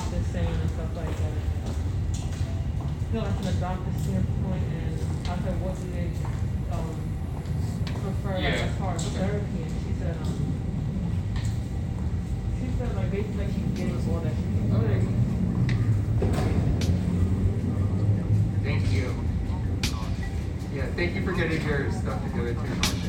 doctor's saying and stuff like that. You know, like from a doctor's standpoint, and I said, what do they prefer like, as far as therapy? And she said like basically like she's getting all that she can. Okay. Thank you. Yeah, thank you for getting your stuff together too.